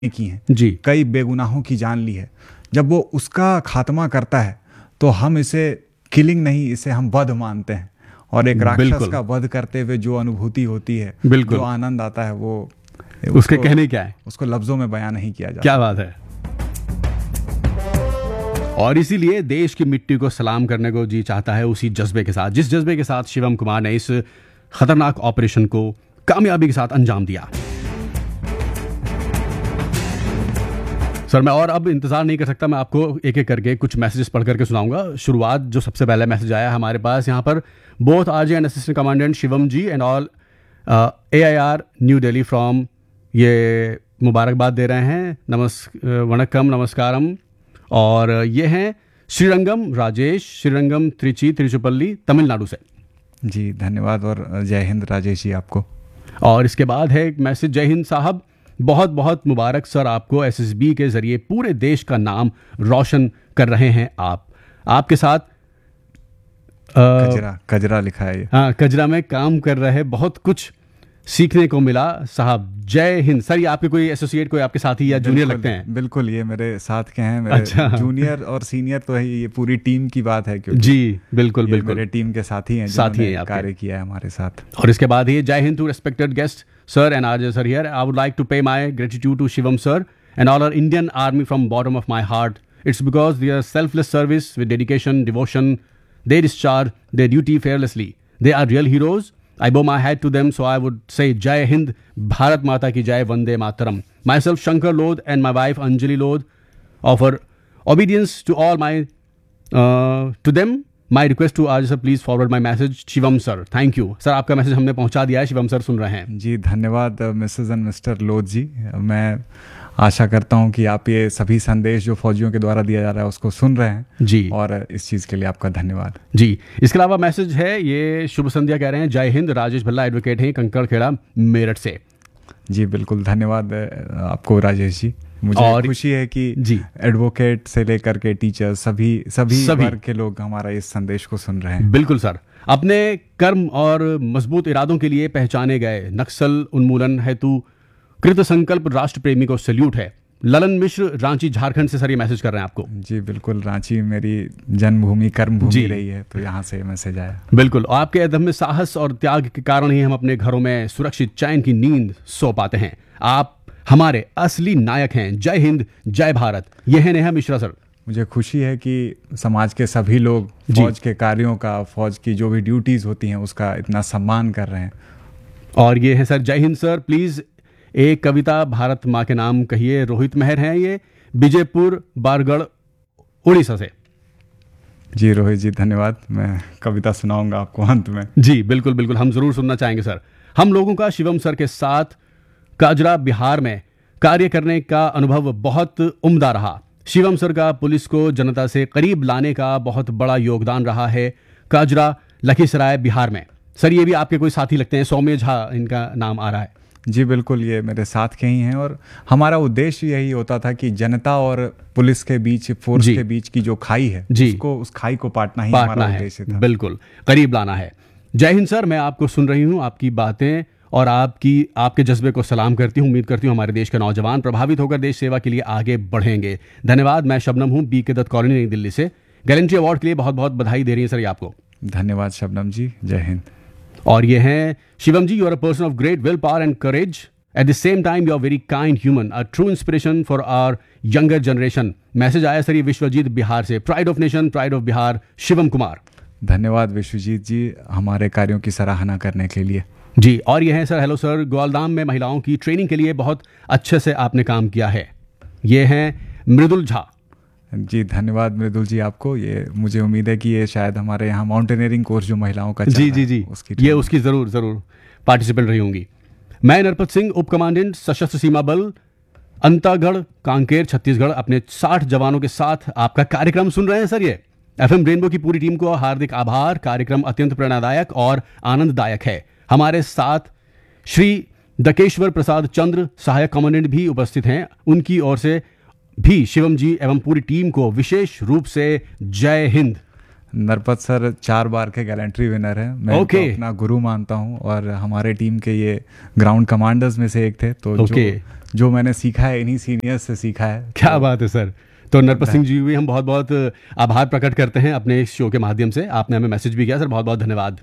की हैं जी कई बेगुनाहों की जान ली है। जब वो उसका खात्मा करता है तो हम इसे किलिंग नहीं, इसे हम वध मानते हैं। और एक राक्षस बिल्कुल का वध करते हुए जो अनुभूति होती है, बिल्कुल। जो आनंद आता है, वो उसके कहने क्या है, उसको लफ्जों में बयां नहीं किया जा क्या बात है। और इसीलिए देश की मिट्टी को सलाम करने को जी चाहता है, उसी जज्बे के साथ, जिस जज्बे के साथ शिवम कुमार ने इस खतरनाक ऑपरेशन को कामयाबी के साथ अंजाम दिया। सर मैं और अब इंतजार नहीं कर सकता, मैं आपको एक एक करके कुछ मैसेजेस पढ़ करके सुनाऊंगा। शुरुआत जो सबसे पहले मैसेज आया हमारे पास यहाँ पर, both RJ and assistant commandant Shivam ji and all AIR new Delhi from, ये मुबारकबाद दे रहे हैं, वणक्कम नमस्कारम। और ये हैं श्रीरंगम राजेश, श्रीरंगम त्रिची तिरुचिपल्ली तमिलनाडु से। जी धन्यवाद और जय हिंद राजेश जी आपको। और इसके बाद है एक मैसेज, जय हिंद साहब, बहुत बहुत मुबारक सर आपको, SSB के जरिए पूरे देश का नाम रोशन कर रहे हैं आप। आपके साथ कजरा लिखा है ये। हाँ, कजरा में काम कर रहे, बहुत कुछ सीखने को मिला साहब। जय हिंद सर। ये आपके कोई एसोसिएट, कोई आपके साथी या जूनियर लगते हैं? बिल्कुल, ये मेरे साथ के हैं। मेरे अच्छा। जूनियर और सीनियर तो है, ये पूरी टीम की बात है, क्योंकि जी बिल्कुल ये बिल्कुल मेरे टीम के साथी हैं, साथी हैं जिन्होंने आपके। कार्य किया है हमारे साथ। और इसके बाद ये, जय Hind to respected guest sir and RJ sir here, I would like to पे my gratitude to Shivam sir and all our Indian army from bottom of my heart. It's because there selfless service with dedication devotion, they discharge their duty fearlessly. They are real heroes. I bow my hat to them, so I would say Jai Hind, Bharat Mata ki Jai, Vande Mataram. Myself, Shankar Lodh, and my wife Anjali Lodh offer obedience to all my to them. My request to Arj sir, please forward my message. Shivam sir, thank you. Sir आपका message हमने पहुंचा दिया है, Shivam sir सुन रहे हैं। जी धन्यवाद Mrs and mister लोध जी। मैं आशा करता हूं कि आप ये सभी संदेश जो फौजियों के द्वारा दिया जा रहा है उसको सुन रहे हैं जी, और इस चीज़ के लिए आपका धन्यवाद जी। इसके अलावा मैसेज है ये, शुभ संध्या कह रहे हैं, जय हिंद, राजेश भल्ला एडवोकेट हैं, कंकड़खेड़ा मेरठ से। जी बिल्कुल, धन्यवाद आपको राजेश जी। मुझे और खुशी है कि जी, एडवोकेट से लेकर के टीचर, सभी वर्ग के लोग हमारा इस संदेश को सुन रहे हैं। बिल्कुल सर। अपने कर्म और मजबूत इरादों के लिए पहचाने गए नक्सल उन्मूलन हेतु कृत संकल्प राष्ट्र प्रेमी को सैल्यूट है। ललन मिश्र, रांची झारखंड से सर ये मैसेज कर रहे हैं आपको। जी बिल्कुल, रांची मेरी जन्मभूमि कर्मभूमि जी रही है, तो यहाँ से मैसेज आया। बिल्कुल, और आपके अदम्य साहस और त्याग के कारण ही हम अपने घरों में सुरक्षित चैन की नींद सो पाते हैं। आप हमारे असली नायक हैं। जय हिंद, जय भारत। यह है नेहा मिश्रा सर। मुझे खुशी है कि समाज के सभी लोग फौज के कार्यों का, फौज की जो भी ड्यूटीज़ होती हैं उसका इतना सम्मान कर रहे हैं। और ये है सर, जय हिंद सर, प्लीज़ एक कविता भारत माँ के नाम कहिए। रोहित मेहर हैं ये, विजयपुर बारगढ़ उड़ीसा से। जी रोहित जी धन्यवाद, मैं कविता सुनाऊंगा आपको अंत में। जी बिल्कुल बिल्कुल, हम जरूर सुनना चाहेंगे सर। हम लोगों का शिवम सर के साथ काजरा बिहार में कार्य करने का अनुभव बहुत उम्दा रहा। शिवम सर का पुलिस को जनता से करीब लाने का बहुत बड़ा योगदान रहा है काजरा लखीसराय बिहार में। सर ये भी आपके कोई साथी लगते हैं, सौम्य झा इनका नाम आ रहा है। जी बिल्कुल, ये मेरे साथ के ही हैं और हमारा उद्देश्य यही होता था कि जनता और पुलिस के बीच, फोर्स के बीच की जो खाई है, उसको, उस खाई को पाटना ही हमारा उद्देश्य था। बिल्कुल, करीब लाना है। जय हिंद सर, मैं आपको सुन रही हूँ, आपकी बातें और आपके जज्बे को सलाम करती हूँ। उम्मीद करती हूँ हमारे देश के नौजवान प्रभावित होकर देश सेवा के लिए आगे बढ़ेंगे। धन्यवाद। मैं शबनम हूँ, BK दत्त कॉलोनी, नई दिल्ली से। गैलेंट्री अवार्ड के लिए बहुत बहुत बधाई दे रही है सर ये आपको। धन्यवाद शबनम जी, जय हिंद। और ये हैं शिवम जी, you are a person of great will power and courage, at the same time you are very kind human, a true inspiration for our younger generation. Message आया सर ये विश्वजीत बिहार से, pride of nation, pride of Bihar, Shivam Kumar. धन्यवाद विश्वजीत जी हमारे कार्यों की सराहना करने के लिए। जी, और ये हैं सर, हेलो सर, ग्वालदाम में महिलाओं की ट्रेनिंग के लिए बहुत अच्छे से आपने काम किया है। ये हैं मृदुल झा। जी धन्यवाद मृदुल जी आपको। ये मुझे उम्मीद है कि ये शायद हमारे यहाँ माउंटेनियरिंग कोर्स जो महिलाओं का जी उसकी जरूर पार्टिसिपेंट रही होंगी। मैं नरपत सिंह, उप कमांडेंट सशस्त्र सीमा बल अंतागढ़ कांकेर छत्तीसगढ़, अपने 60 जवानों के साथ आपका कार्यक्रम सुन रहे हैं सर। ये FM रेनबो की पूरी टीम को हार्दिक आभार। कार्यक्रम अत्यंत प्रेरणादायक और आनंददायक है। हमारे साथ श्री दकेश्वर प्रसाद चंद्र, सहायक कमांडेंट भी उपस्थित हैं। उनकी ओर से भी शिवम जी एवं पूरी टीम को विशेष रूप से जय हिंद। नरपत सर 4 बार के गैलेंट्री विनर है। मैं इनको अपना गुरु मानता हूँ और हमारे टीम के ये ग्राउंड कमांडर्स में से एक थे। तो जो मैंने सीखा है इन्हीं सीनियर्स से सीखा है। क्या बात है सर। तो नरपत सिंह जी भी हम बहुत बहुत आभार प्रकट करते हैं अपने इस शो के माध्यम से। आपने हमें मैसेज भी किया सर, बहुत बहुत धन्यवाद।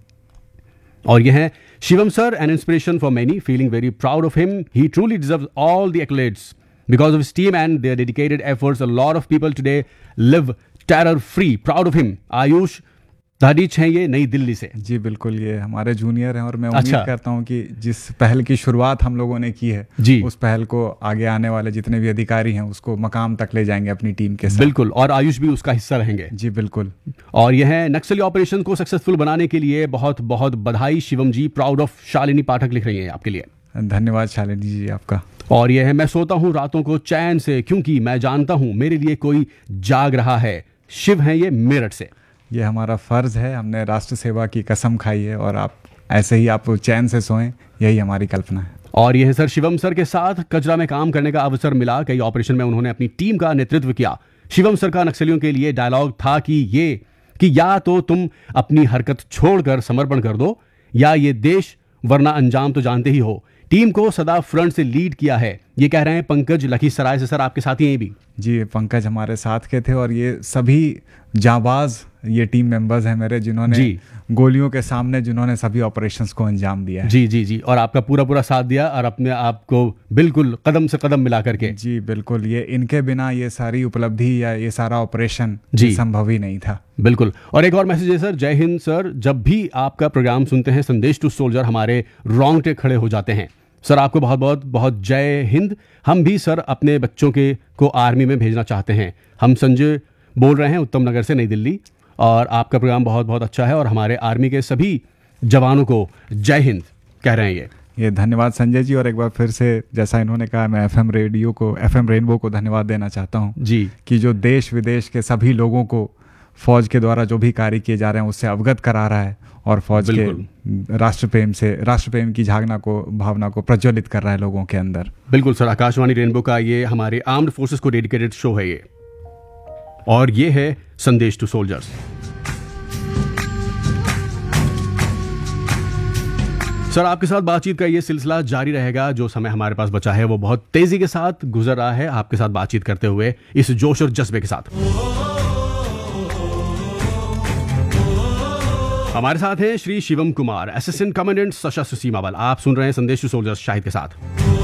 और ये है Shivam sir, an inspiration for many, feeling very proud of him. He truly deserves all the एक्लेड्स because of his team and their dedicated efforts. A lot of people today live terror free. Proud of him. Ayush धाडीच हैं ये, नई दिल्ली से। जी बिल्कुल, ये हमारे junior हैं और मैं उम्मीद करता हूं कि जिस पहल की शुरुआत हम लोगों ने की है जी, उस पहल को आगे आने वाले जितने भी अधिकारी हैं उसको मकाम तक ले जाएंगे अपनी टीम के साथ। बिल्कुल, और आयुष भी उसका हिस्सा रहेंगे। जी बिल्कुल। और यह है नक्सली ऑपरेशन को सक्सेसफुल बनाने के लिए बहुत बहुत बधाई शिवम जी। प्राउड ऑफ शालिनी पाठक लिख रही हैं आपके लिए। धन्यवाद शालिनी जी आपका। और यह है मैं सोता हूँ रातों को चैन से क्योंकि मैं जानता हूँ मेरे लिए कोई जाग रहा है। शिव हैं ये मेरठ से। ये हमारा फर्ज है, हमने राष्ट्र सेवा की कसम खाई है और आप ऐसे ही आप चैन से सोएं, यही हमारी कल्पना है। और यह सर शिवम सर के साथ कचरा में काम करने का अवसर मिला। कई ऑपरेशन में उन्होंने अपनी टीम का नेतृत्व किया। शिवम सर का नक्सलियों के लिए डायलॉग था कि या तो तुम अपनी हरकत छोड़कर समर्पण कर दो या ये देश, वरना अंजाम तो जानते ही हो। टीम को सदा फ्रंट से लीड किया है, ये कह रहे हैं पंकज लखीसराय से। सर आपके साथी हैं भी? जी पंकज हमारे साथ के थे और ये सभी जाबाज ये टीम मेंबर्स हैं मेरे, जिन्होंने गोलियों के सामने जिन्होंने सभी ऑपरेशंस को अंजाम दिया है। जी जी जी, और आपका पूरा साथ दिया और अपने आप को बिल्कुल कदम से कदम मिला करके। जी बिल्कुल, ये इनके बिना ये सारी उपलब्धि या ये सारा ऑपरेशन संभव ही नहीं था। बिल्कुल। और एक और मैसेज है सर, जय हिंद सर, जब भी आपका प्रोग्राम सुनते हैं संदेश टू सोल्जर हमारे रोंगटे खड़े हो जाते हैं। सर आपको बहुत बहुत जय हिंद। हम भी सर अपने बच्चों को आर्मी में भेजना चाहते हैं। हम संजय बोल रहे हैं उत्तम नगर से, नई दिल्ली, और आपका प्रोग्राम बहुत बहुत अच्छा है और हमारे आर्मी के सभी जवानों को जय हिंद कह रहे हैं ये धन्यवाद संजय जी। और एक बार फिर से जैसा इन्होंने कहा, मैं एफएम रेनबो को धन्यवाद देना चाहता हूँ जी, कि जो देश विदेश के सभी लोगों को फौज के द्वारा जो भी कार्य किए जा रहे हैं उससे अवगत करा रहा है और फौज के राष्ट्रप्रेम की भावना को प्रज्वलित कर रहा है लोगों के अंदर। बिल्कुल सर, आकाशवाणी रेनबो का ये हमारे आर्म्ड फोर्सेस को डेडिकेटेड शो है ये, और ये है संदेश टू सोल्जर्स। सर आपके साथ बातचीत का ये सिलसिला जारी रहेगा। जो समय हमारे पास बचा है वो बहुत तेजी के साथ गुजर रहा है आपके साथ बातचीत करते हुए इस जोश और जज्बे के साथ। हमारे साथ हैं श्री शिवम कुमार, असिस्टेंट कमांडेंट सशस्त्र सीमा बल। आप सुन रहे हैं संदेश टू सोल्जर्स शाहिद के साथ।